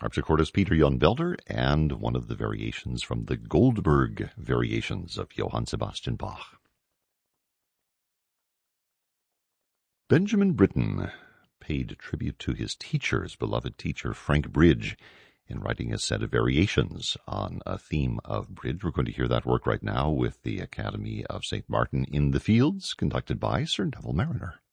Harpsichordist Peter Jan Belder, and one of the variations from the Goldberg variations of Johann Sebastian Bach. Benjamin Britten paid tribute to his beloved teacher Frank Bridge, in writing a set of variations on a theme of bridge. We're going to hear that work right now with the Academy of St. Martin in the Fields, conducted by Sir Neville Mariner.